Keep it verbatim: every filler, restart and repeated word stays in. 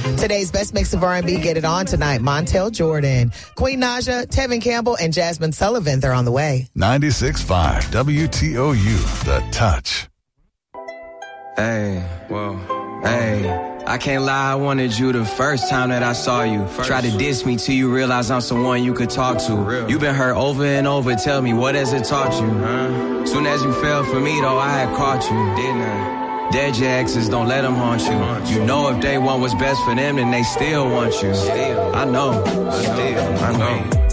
Today's best mix of R and B, Get It On tonight. Montel Jordan, Queen Naja, Tevin Campbell, and Jasmine Sullivan. They're on the way. ninety-six point five W T O U, The Touch. Hey, whoa, hey. I can't lie, I wanted you the first time that I saw you. First. Try to diss me till you realize I'm someone you could talk to. You been hurt over and over, tell me, what has it taught you? Huh? Soon as you fell for me, though, I had caught you, didn't I? Dead your exes, don't let them haunt you. Haunt you. You know if they want what's best for them, then they still want you. Still. I know, I know, I know.